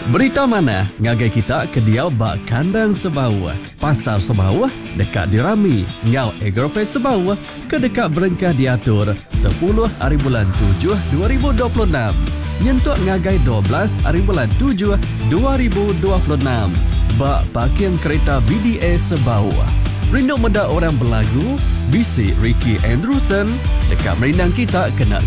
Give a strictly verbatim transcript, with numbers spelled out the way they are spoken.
Berita mana ngagai kita ke dia bak kandang Sebau. Pasar Sebau dekat dirami. Ngau Agrofest Sebau ke dekat berengkah diatur sepuluh hari bulan tujuh dua ribu dua puluh enam. Nyentuk ngagai dua belas hari bulan tujuh dua ribu dua puluh enam. Bak parking kereta B D A Sebau. Rindu muda orang berlagu, bisik Ricky Andrewson dekat merindang kita kena